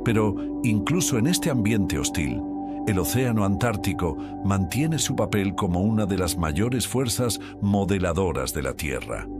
Pero incluso en este ambiente hostil, el océano Antártico mantiene su papel como una de las mayores fuerzas modeladoras de la Tierra.